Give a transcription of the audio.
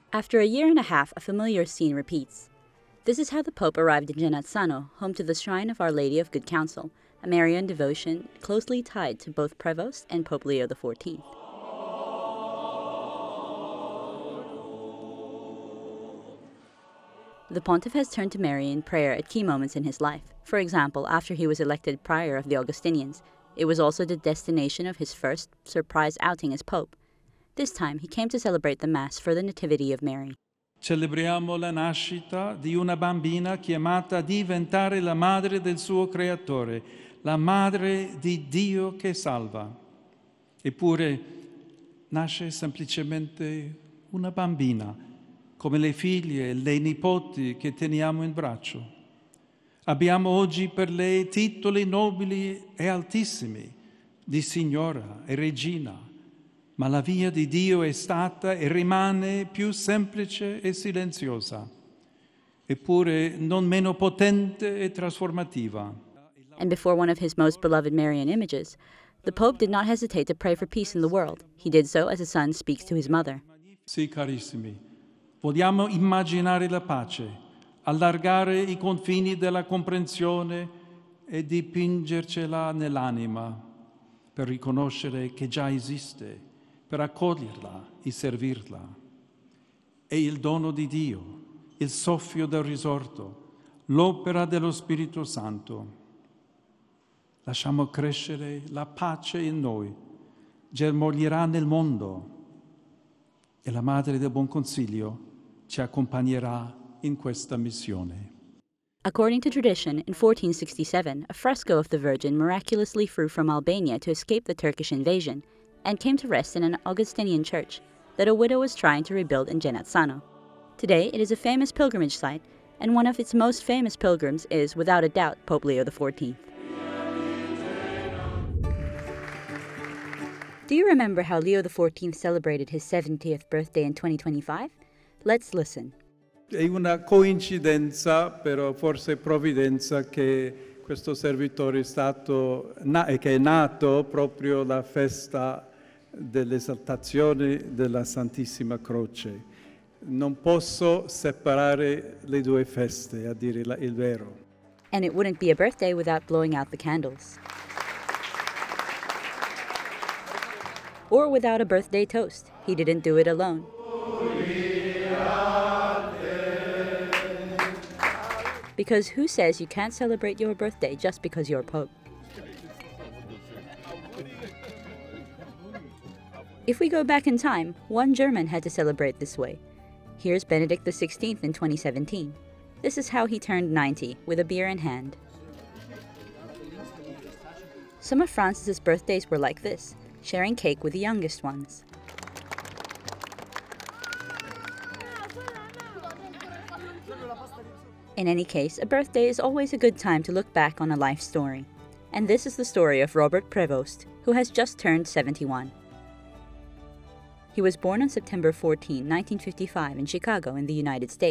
After a year and a half, a familiar scene repeats. This is how the Pope arrived in Genazzano, home to the shrine of Our Lady of Good Counsel, a Marian devotion closely tied to both Prevost and Pope Leo XIV. The pontiff has turned to Mary in prayer at key moments in his life. For example, after he was elected prior of the Augustinians, it was also the destination of his first surprise outing as Pope. This time, he came to celebrate the Mass for the Nativity of Mary. Celebriamo la nascita di una bambina chiamata a diventare la madre del suo creatore, la madre di Dio che salva. Eppure nasce semplicemente una bambina, come le figlie e le nipoti che teniamo in braccio. Abbiamo oggi per lei titoli nobili e altissimi di signora e regina, ma la via di Dio è stata e rimane più semplice e silenziosa, eppure non meno potente e trasformativa. And before one of his most beloved Marian images, the Pope did not hesitate to pray for peace in the world. He did so as a son speaks to his mother. Sì, carissimi, vogliamo immaginare la pace, allargare i confini della comprensione e dipingercela nell'anima per riconoscere che già esiste, per accoglierla e servirla. È il dono di Dio, il soffio del risorto, l'opera dello Spirito Santo. Lasciamo crescere la pace in noi, germoglierà nel mondo e la Madre del Buon Consiglio ci accompagnerà in questa missione. According to tradition, in 1467, a fresco of the Virgin miraculously flew from Albania to escape the Turkish invasion and came to rest in an Augustinian church that a widow was trying to rebuild in Genazzano. Today, it is a famous pilgrimage site, and one of its most famous pilgrims is, without a doubt, Pope Leo XIV. Do you remember how Leo XIV celebrated his 70th birthday in 2025? Let's listen. È una coincidenza, però forse provvidenza, che questo servitore è stato che è nato proprio la festa dell'esaltazione della Santissima Croce. Non posso separare le due feste, a dire il vero. And it wouldn't be a birthday without blowing out the candles. Or without a birthday toast. He didn't do it alone. Because who says you can't celebrate your birthday just because you're Pope? If we go back in time, one German had to celebrate this way. Here's Benedict XVI in 2017. This is how he turned 90, with a beer in hand. Some of Francis's birthdays were like this, sharing cake with the youngest ones. In any case, a birthday is always a good time to look back on a life story. And this is the story of Robert Prevost, who has just turned 71. He was born on September 14, 1955 in Chicago in the United States.